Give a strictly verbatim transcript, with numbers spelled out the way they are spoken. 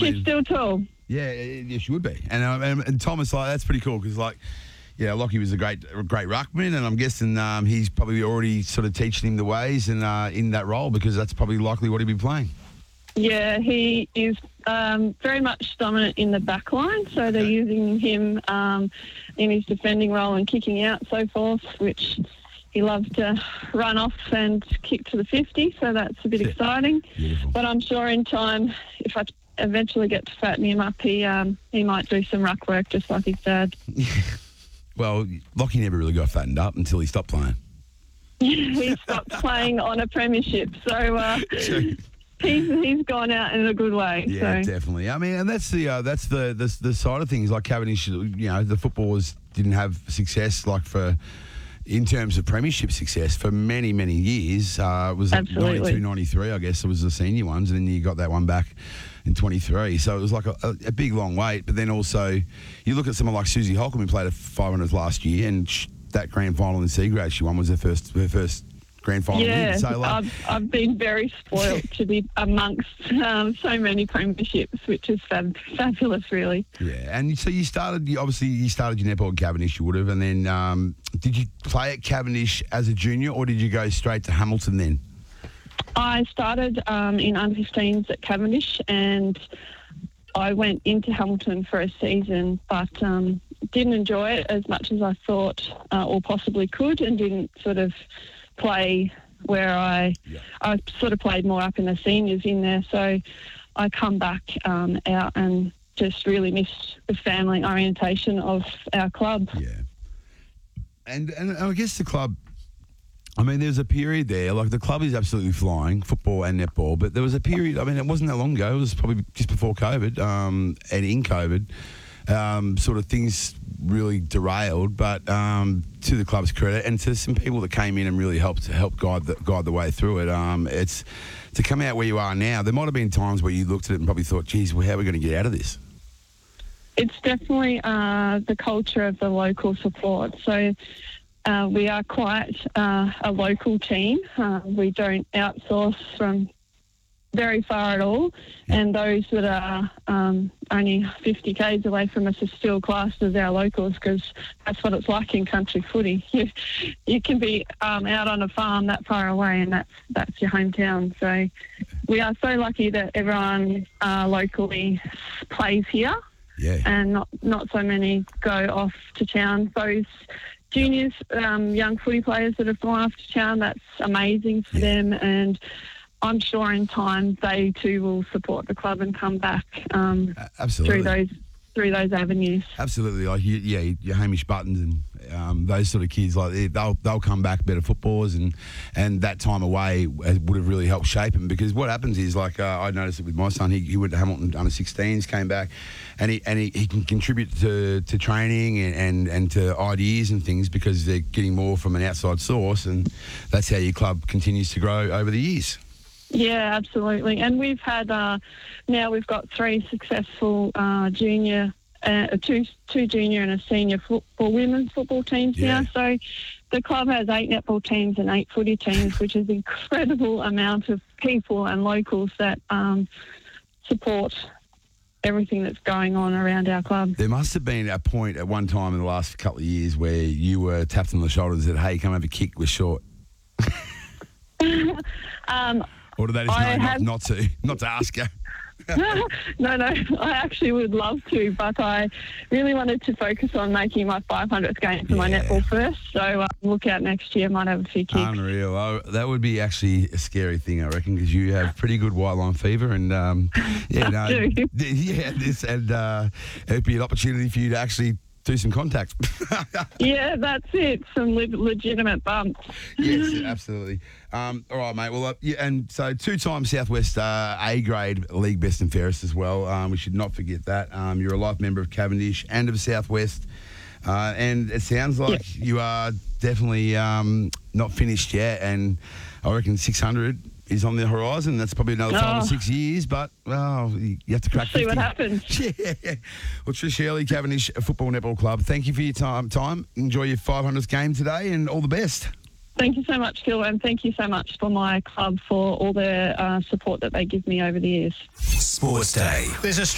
mean, she's still tall. Yeah, yeah, she would be. And, um, and, and Thomas, like, that's pretty cool because, like, yeah, Lockie was a great, a great ruckman, and I'm guessing um, he's probably already sort of teaching him the ways and uh, in that role because that's probably likely what he'd be playing. Yeah, he is um, very much dominant in the back line, so they're using him um, in his defending role and kicking out, so forth, which he loves to run off and kick to the fifty, so that's a bit Yeah. exciting. Beautiful. But I'm sure in time, if I eventually get to fatten him up, he um, he might do some ruck work just like his dad. Well, Lockie never really got fattened up until he stopped playing. He stopped playing on a premiership, so uh, he's he's gone out in a good way. Yeah, so. definitely. I mean, and that's the uh, that's the, the the side of things. Like Cavendish, you know, the footballers didn't have success like for in terms of premiership success for many many years. Uh, it was like Absolutely. ninety-two, ninety-three, I guess. It was the senior ones, and then you got that one back in twenty-three. So it was like a, a, a big long wait. But then also, you look at someone like Susie Holcomb, who played a five hundredth last year, and sh- that grand final in C-grade she won was her first her first grand final Yeah, win. So like, I've, I've been very spoilt to be amongst um, so many premierships, which is fab- fabulous, really. yeah, and so you started. You obviously, you started your netball at Cavendish. You would have, and then um, did you play at Cavendish as a junior, or did you go straight to Hamilton then? I started um, in under fifteens at Cavendish, and I went into Hamilton for a season, but um, didn't enjoy it as much as I thought uh, or possibly could, and didn't sort of play where I Yeah. I sort of played more up in the seniors in there. So I come back um, out and just really missed the family orientation of our club. Yeah, and and I guess the club. I mean, there's a period there, like the club is absolutely flying, football and netball, but there was a period, I mean, it wasn't that long ago, it was probably just before COVID, um, and in COVID, um, sort of things really derailed, but um, to the club's credit and to some people that came in and really helped to help guide the, guide the way through it, um, it's to come out where you are now, there might have been times where you looked at it and probably thought, geez, well, how are we going to get out of this? It's definitely uh, the culture of the local support. So uh, we are quite uh, a local team. Uh, we don't outsource from very far at all, and those that are um, only fifty kays away from us are still classed as our locals, because that's what it's like in country footy. You, you can be um, out on a farm that far away, and that's that's your hometown. So we are so lucky that everyone uh, locally plays here. Yeah. And not, not so many go off to town. Those juniors, um, young footy players that have gone off to town, that's amazing for Yeah. them. And I'm sure in time they too will support the club and come back um, Absolutely. through those through those avenues. Absolutely, like you, yeah, your Hamish Buttons and um, those sort of kids, like they- they'll they'll come back better footballers, and and that time away would have really helped shape them. Because what happens is, like uh, I noticed it with my son, he, he went to Hamilton under sixteens, came back, and he and he, he can contribute to, to training and, and, and to ideas and things because they're getting more from an outside source, and that's how your club continues to grow over the years. Yeah, absolutely. And we've had, uh, now we've got three successful uh, junior, uh, two two junior and a senior football, women's football teams Yeah. now. So the club has eight netball teams and eight footy teams, which is an incredible amount of people and locals that um, support everything that's going on around our club. There must have been a point at one time in the last couple of years where you were tapped on the shoulder and said, hey, come have a kick, we're short. um, Or did they just I know have- not, not to, not to ask you? no, no, I actually would love to, but I really wanted to focus on making my five hundredth game for my Yeah. netball first. So uh, look out next year, might have a few kicks. Unreal. Oh, that would be actually a scary thing, I reckon, because you have pretty good white line fever, and um, yeah, no, do. yeah, this and uh, it'd be an opportunity for you to actually do some contact. Yeah, that's it. Some le- legitimate bumps. Yes, absolutely. Um, all right, mate. Well, uh, yeah, and so two-time Southwest uh, A-grade league best and fairest as well. Um, we should not forget that. Um, you're a life member of Cavendish and of Southwest, uh, and it sounds like Yeah. you are definitely um, not finished yet. And I reckon six hundred is on the horizon. That's probably another five Oh. or six years, but well, you you have to crack See what fifty. happens. Yeah. Well, Trish Hurley, Cavendish Football Netball Club, thank you for your time. Time. Enjoy your five hundredth game today, and all the best. Thank you so much, Phil, and thank you so much for my club for all the uh, support that they give me over the years. Sports Day. There's a